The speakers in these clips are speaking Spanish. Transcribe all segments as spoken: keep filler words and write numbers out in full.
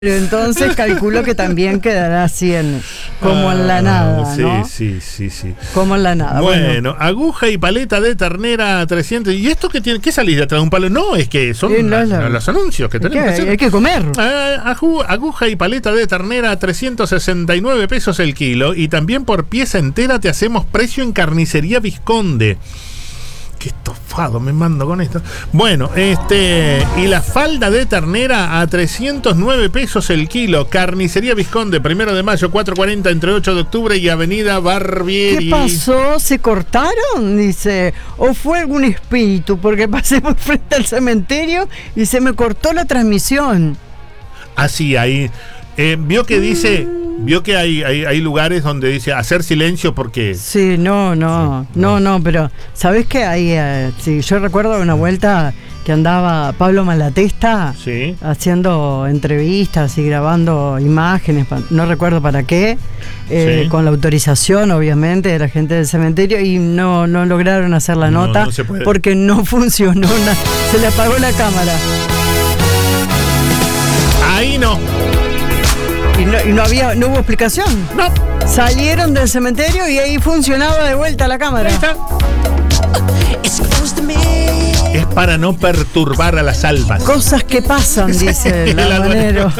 Pero entonces calculo que también quedará así en, como ah, en la nada, sí, ¿no? Sí, sí, sí. Como en la nada. Bueno, bueno. aguja y paleta de ternera trescientos. ¿Y esto qué tiene? ¿Qué salís de atrás de un palo? No, es que son sí, la, la, los anuncios que tenemos que hacer. Hay que comer. Ah, aguja y paleta de ternera trescientos sesenta y nueve pesos el kilo. Y también por pieza entera te hacemos precio en Carnicería Visconde. Qué estofado me mando con esto. Bueno, este y la falda de ternera a trescientos nueve pesos el kilo. Carnicería Visconde, primero de mayo, cuatro cuarenta entre ocho de octubre y avenida Barbieri. ¿Qué pasó? ¿Se cortaron? Dice, o fue algún espíritu, porque pasé por frente al cementerio y se me cortó la transmisión. Así, ahí. Eh, vio que dice, vio que hay, hay, hay lugares donde dice hacer silencio porque... Sí, no, no, sí, no, no, no, pero ¿sabés qué hay? Eh, sí, yo recuerdo una vuelta que andaba Pablo Malatesta sí. haciendo entrevistas y grabando imágenes, no recuerdo para qué, eh, sí. con la autorización obviamente de la gente del cementerio, y no, no lograron hacer la no, nota no porque no funcionó, una, se le apagó la cámara. Ahí no. Y no, y no había, no hubo explicación. No. Salieron del cementerio y ahí funcionaba de vuelta la cámara. Ahí está. Es para no perturbar a las almas. Cosas que pasan, dice el albanero.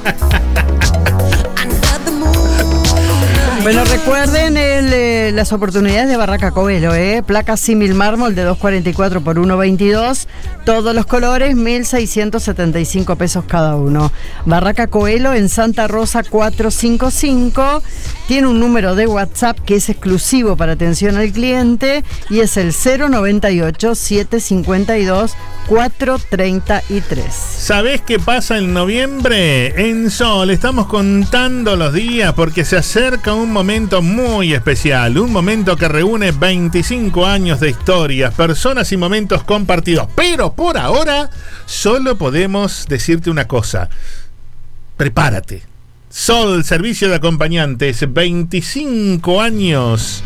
Bueno, recuerden el, eh, las oportunidades de Barraca Coelho, ¿eh? Placa símil mármol de dos cuarenta y cuatro por uno veintidós, todos los colores, mil seiscientos setenta y cinco pesos cada uno. Barraca Coelho en Santa Rosa cuatrocientos cincuenta y cinco, tiene un número de WhatsApp que es exclusivo para atención al cliente y es el cero noventa y ocho, setecientos cincuenta y dos, cuatrocientos treinta y tres. ¿Sabés qué pasa en noviembre? En Sol estamos contando los días porque se acerca un momento muy especial, un momento que reúne veinticinco años de historias, personas y momentos compartidos. Pero por ahora solo podemos decirte una cosa: prepárate. Sol, servicio de acompañantes, veinticinco años.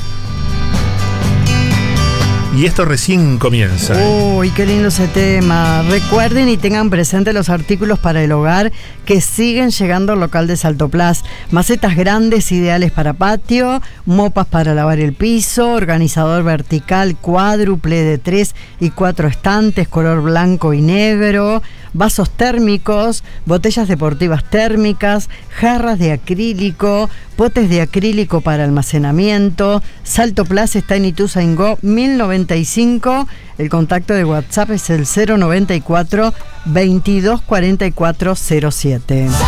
Y esto recién comienza. Uy, qué lindo ese tema. Recuerden y tengan presente los artículos para el hogar que siguen llegando al local de Saltoplas. Macetas grandes ideales para patio, mopas para lavar el piso, organizador vertical cuádruple de tres y cuatro estantes, color blanco y negro, vasos térmicos, botellas deportivas térmicas, jarras de acrílico, potes de acrílico para almacenamiento. Saltoplas está en Ituzaingó mil noventa y cinco. El contacto de WhatsApp es el cero noventa y cuatro, veintidós cuarenta y cuatro cero siete.